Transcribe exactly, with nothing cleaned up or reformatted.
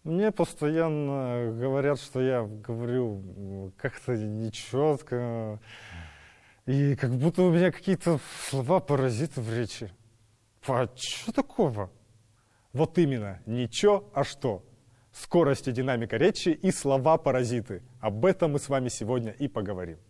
Мне постоянно говорят, что я говорю как-то нечетко, и как будто у меня какие-то слова-паразиты в речи. А что такого? Вот именно, ничего, а что? Скорость и динамика речи и слова-паразиты. Об этом мы с вами сегодня и поговорим.